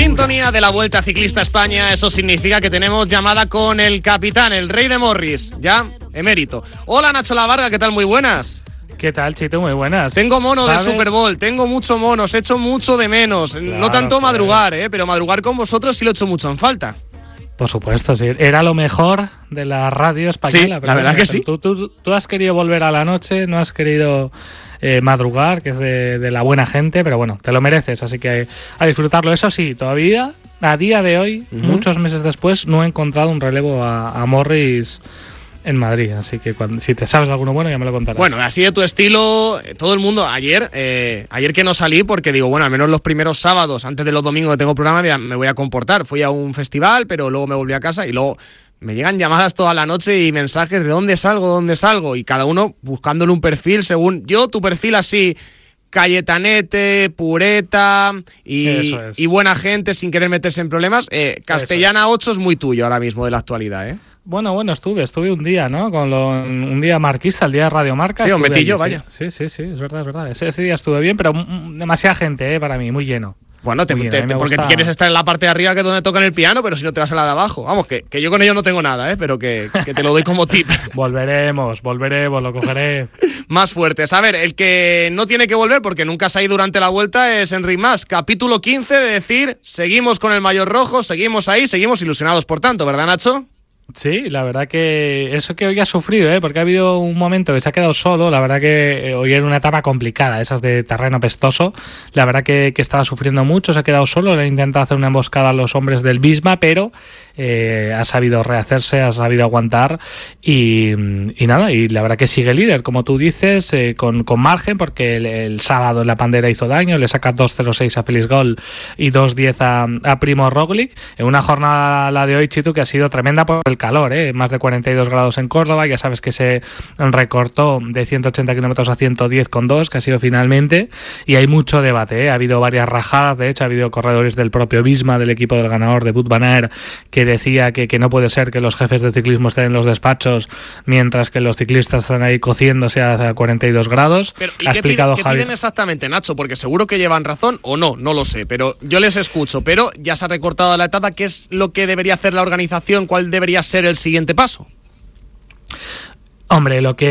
Sintonía de la Vuelta Ciclista España. Eso significa que tenemos llamada con el capitán, el rey de Morris, ya emérito. Hola Nacho Lavarga, ¿qué tal? Muy buenas. ¿Qué tal, Chito? Muy buenas. Tengo mono del Super Bowl, tengo mucho mono, os echo mucho de menos. Claro, no tanto madrugar, pero madrugar con vosotros sí lo echo mucho en falta. Por supuesto, sí. Era lo mejor de la radio española. Sí, la verdad que sí. Tú has querido volver a la noche, no has querido madrugar, que es de la buena gente, pero bueno, te lo mereces, así que a disfrutarlo. Eso sí, todavía, a día de hoy, muchos meses después, no he encontrado un relevo a Morris en Madrid, así que si te sabes alguno bueno ya me lo contarás. Bueno, así de tu estilo, todo el mundo, ayer que no salí porque digo, bueno, al menos los primeros sábados, antes de los domingos que tengo programa, me voy a comportar. Fui a un festival, pero luego me volví a casa y luego me llegan llamadas toda la noche y mensajes de dónde salgo, y cada uno buscándole un perfil según yo, tu perfil así, Cayetanete, pureta y buena gente sin querer meterse en problemas. Castellana 8 es muy tuyo ahora mismo de la actualidad, ¿eh? Bueno, estuve un día, ¿no? un día marquista, el día de Radio Marca. Sí, un metillo, vaya. Sí, es verdad. Ese día estuve bien, pero demasiada gente, para mí, muy lleno. Bueno, porque quieres estar en la parte de arriba, que es donde tocan el piano, pero si no te vas a la de abajo. Vamos, que yo con ello no tengo nada, pero que te lo doy como tip. Volveremos, lo cogeré. Más fuertes. A ver, el que no tiene que volver porque nunca se ha ido durante la vuelta es Enric Mas. Capítulo 15 de decir, seguimos con el maillot rojo, seguimos ahí, seguimos ilusionados por tanto, ¿verdad, Nacho? Sí, la verdad que eso que hoy ha sufrido, porque ha habido un momento que se ha quedado solo. La verdad que hoy era una etapa complicada, esas de terreno pestoso. La verdad que estaba sufriendo mucho, se ha quedado solo, le ha intentado hacer una emboscada a los hombres del Visma, pero ha sabido rehacerse, ha sabido aguantar y nada, y la verdad que sigue líder, como tú dices, con margen, porque el sábado en la Pandera hizo daño, le saca 2.06 a Félix Gol y 2.10 a Primo Roglic, en una jornada, la de hoy, Chitu, que ha sido tremenda por el calor, más de 42 grados en Córdoba. Ya sabes que se recortó de 180 kilómetros a 110,2, que ha sido finalmente, y hay mucho debate, ha habido varias rajadas. De hecho, ha habido corredores del propio Visma, del equipo del ganador de Wout van Aert, que decía que no puede ser que los jefes de ciclismo estén en los despachos mientras que los ciclistas están ahí cociéndose a 42 grados. Pero, ¿y qué piden exactamente, Nacho? Porque seguro que llevan razón o no lo sé, pero yo les escucho. Pero ya se ha recortado la etapa. ¿Qué es lo que debería hacer la organización? ¿Cuál debería ser el siguiente paso? Hombre, lo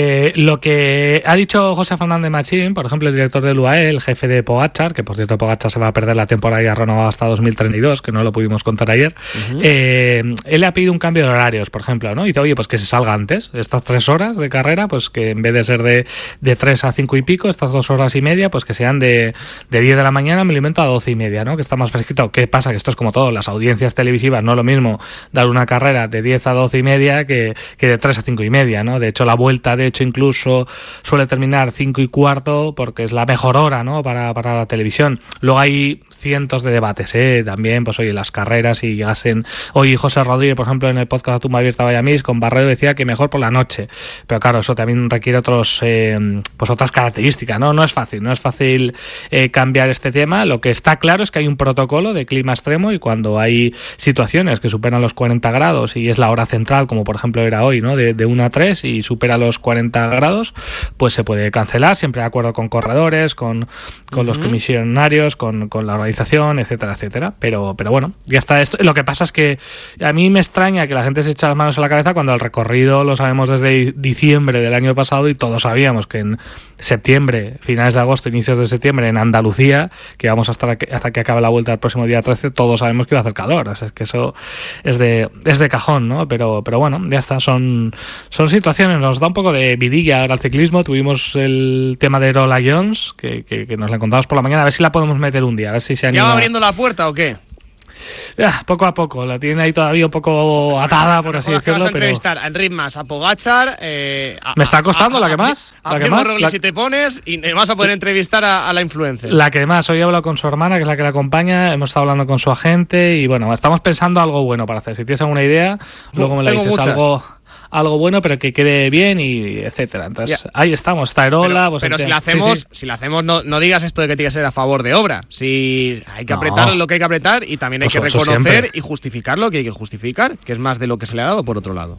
que ha dicho José Fernández Machín, por ejemplo, el director del UAE, el jefe de Pogačar, que por cierto Pogačar se va a perder la temporada y ha renovado hasta 2032, que no lo pudimos contar ayer, él le ha pedido un cambio de horarios, por ejemplo, ¿no? Y dice, oye, pues que se salga antes, estas 3 horas de carrera, pues que en vez de ser de 3 a 5 y pico, estas 2 horas y media, pues que sean de 10 de la mañana, me alimento a 12 y media, ¿no? Que está más fresquito. ¿Qué pasa? Que esto es como todo, las audiencias televisivas no es lo mismo dar una carrera de 10 a 12 y media que de 3 a 5 y media, ¿no? De hecho, la vuelta, de hecho, incluso suele terminar 5 y cuarto porque es la mejor hora, ¿no? para la televisión. Luego hay cientos de debates, también, pues oye, las carreras y llegasen. Hoy José Rodríguez, por ejemplo, en el podcast de Tumba Abierta Vallamís, con Barredo decía que mejor por la noche. Pero claro, eso también requiere otras características, ¿no? No es fácil cambiar este tema. Lo que está claro es que hay un protocolo de clima extremo y cuando hay situaciones que superan los 40 grados y es la hora central, como por ejemplo era hoy, ¿no? De 1 a 3 y supera los 40 grados, pues se puede cancelar, siempre de acuerdo con corredores, con los comisionarios, con la organización, etcétera. Pero bueno, ya está esto. Lo que pasa es que a mí me extraña que la gente se eche las manos a la cabeza cuando el recorrido lo sabemos desde diciembre del año pasado y todos sabíamos que en septiembre, finales de agosto, inicios de septiembre, en Andalucía, que vamos a estar hasta que acabe la vuelta el próximo día 13, todos sabemos que iba a hacer calor. O sea, es que eso es de cajón, ¿no? Pero bueno, ya está, son situaciones, nos da un poco de vidilla ahora al ciclismo. Tuvimos el tema de Rola Jones, que nos la encontramos por la mañana, a ver si la podemos meter un día, a ver si se anima. ¿Ya va abriendo la puerta o qué? Poco a poco, la tiene ahí todavía un poco atada, por así decirlo. Vas a entrevistar a Enric Mas, a Pogačar, me está costando la que más. A Primo Roglic si te pones, y vas a poder entrevistar a la influencer. La que más, hoy he hablado con su hermana, que es la que la acompaña, hemos estado hablando con su agente y bueno, estamos pensando algo bueno para hacer. Si tienes alguna idea, luego me la dices. Algo bueno, pero que quede bien y etcétera. Entonces, ahí estamos, está Erola. Pero si la hacemos, no digas esto de que tiene que ser a favor de obra. Si hay que apretar lo que hay que apretar y también hay que reconocer y justificar lo que hay que justificar, que es más de lo que se le ha dado por otro lado.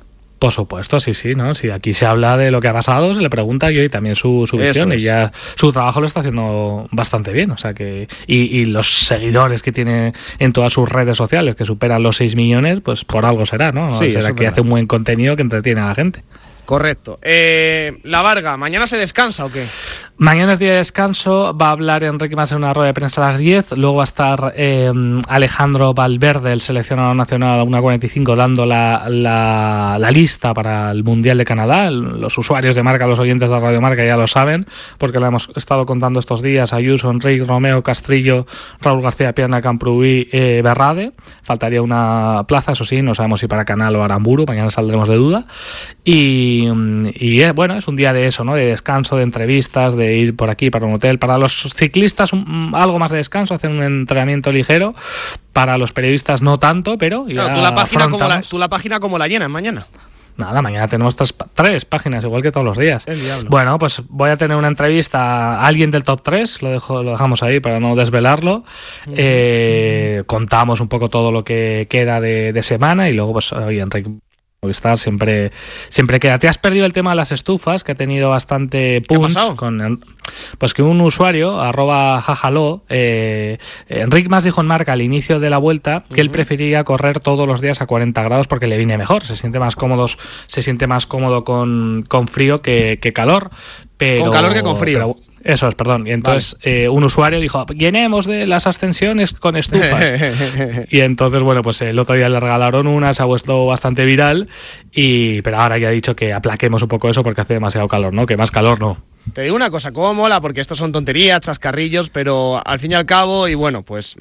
Por supuesto, sí, ¿no? Si aquí se habla de lo que ha pasado, se le pregunta y también su visión, y ya su trabajo lo está haciendo bastante bien, o sea que y los seguidores que tiene en todas sus redes sociales, que superan los 6 millones, pues por algo será, ¿no? Sí, será que hace un buen contenido que entretiene a la gente. Correcto. La Varga, ¿mañana se descansa o qué? Mañana es día de descanso, va a hablar Enrique Mas en una rueda de prensa a las 10, luego va a estar Alejandro Valverde, el seleccionador nacional, a 1:45, dando la lista para el Mundial de Canadá. Los usuarios de Marca, los oyentes de Radio Marca ya lo saben, porque lo hemos estado contando estos días: Ayuso, Enrique, Romeo, Castrillo, Raúl García Piana, Camprubí, Berrade. Faltaría una plaza, eso sí, no sabemos si para Canal o Aramburu, mañana saldremos de duda. Y bueno, es un día de eso, ¿no? De descanso, de entrevistas, de ir por aquí para un hotel. Para los ciclistas algo más de descanso, hacer un entrenamiento ligero. Para los periodistas no tanto, pero claro, tú la página como la llenas mañana. Nada, mañana tenemos tres páginas, igual que todos los días. El diablo. Bueno, pues voy a tener una entrevista a alguien del top 3, lo dejamos ahí para no desvelarlo. Contamos un poco todo lo que queda de semana y luego, pues, oye, Enrique Movistar siempre queda. Te has perdido el tema de las estufas, que ha tenido bastante punch. Pues que un usuario, @jajalo, Enrique Mas dijo en Marca al inicio de la vuelta que él prefería correr todos los días a 40 grados porque le viene mejor, se siente más cómodo con frío que calor. Pero, con calor que con frío. Eso es, perdón. Y entonces un usuario dijo, llenemos de las ascensiones con estufas. Y entonces, bueno, pues el otro día le regalaron una, se ha vuelto bastante viral, pero ahora ya ha dicho que aplaquemos un poco eso porque hace demasiado calor, ¿no? Que más calor no. Te digo una cosa, cómo mola, porque estos son tonterías, chascarrillos, pero al fin y al cabo, y bueno, pues...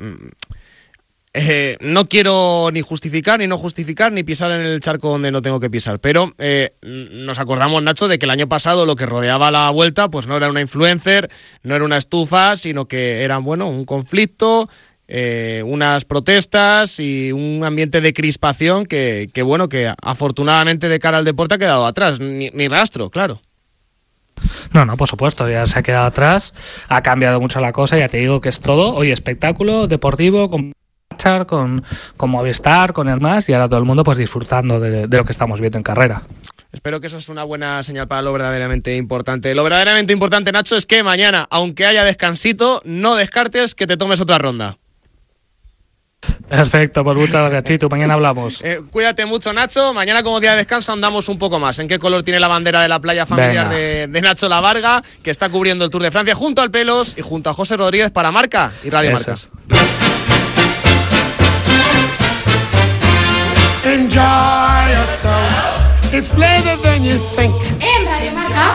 no quiero ni justificar, ni no justificar, ni pisar en el charco donde no tengo que pisar, pero nos acordamos, Nacho, de que el año pasado lo que rodeaba la vuelta pues no era una influencer, no era una estufa, sino que era, bueno, un conflicto, unas protestas y un ambiente de crispación que bueno, que afortunadamente de cara al deporte ha quedado atrás, ni rastro, claro. No, por supuesto, ya se ha quedado atrás, ha cambiado mucho la cosa, ya te digo que es todo, hoy espectáculo deportivo, con Movistar, con el más, y ahora todo el mundo pues disfrutando de lo que estamos viendo en carrera. Espero que eso es una buena señal para lo verdaderamente importante. Lo verdaderamente importante, Nacho, es que mañana, aunque haya descansito, no descartes que te tomes otra ronda. Perfecto, pues muchas gracias, Chitu, mañana hablamos. Cuídate mucho, Nacho, mañana como día de descanso andamos un poco más. ¿En qué color tiene la bandera de la playa familiar de Nacho La Varga, que está cubriendo el Tour de Francia junto al Pelos y junto a José Rodríguez para Marca y Radio Marca? Enjoy yourself. It's later than you think. En Radio Marca.